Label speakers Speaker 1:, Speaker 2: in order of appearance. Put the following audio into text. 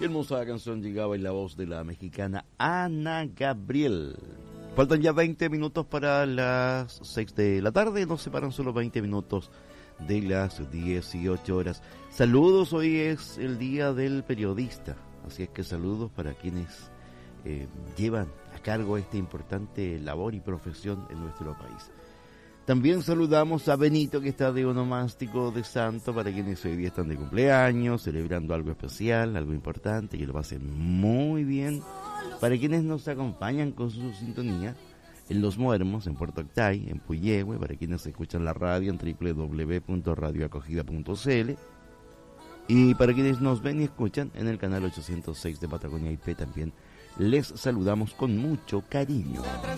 Speaker 1: Qué hermosa canción llegaba en la voz de la mexicana Ana Gabriel. Faltan ya 20 minutos para las 6 de la tarde, nos separan solo 20 minutos de las 18 horas. Saludos, hoy es el Día del Periodista, así es que saludos para quienes llevan a cargo esta importante labor y profesión en nuestro país. También saludamos a Benito, que está de onomástico de santo, para quienes hoy día están de cumpleaños, celebrando algo especial, algo importante, que lo pasen muy bien. Para quienes nos acompañan con su sintonía en Los Muermos, en Puerto Octay, en Puyehue, para quienes escuchan la radio en www.radioacogida.cl, y para quienes nos ven y escuchan en el canal 806 de Patagonia IP, también les saludamos con mucho cariño.